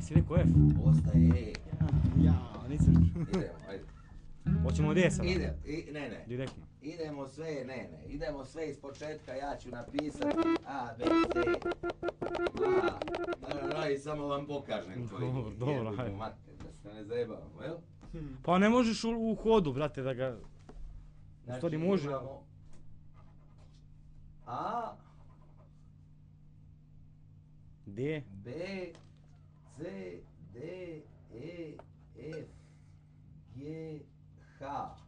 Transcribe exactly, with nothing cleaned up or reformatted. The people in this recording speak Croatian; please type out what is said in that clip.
Si rekao F? Ostaje E. Ja, nisam... Idemo, ajde. Hoćemo D sada? Ide, i, ne, ne. Direktno. Idemo sve, ne, ne. Idemo sve iz početka, ja ću napisati A, B, C, A. Da, da, i samo vam pokažem koji. Dobro, dobro, hajde. Da se ne zajebavamo, jel? Pa ne možeš u, u hodu, brate, da ga... Znači, stvari može. imamo A, D. B, C, D, E, F, G, H.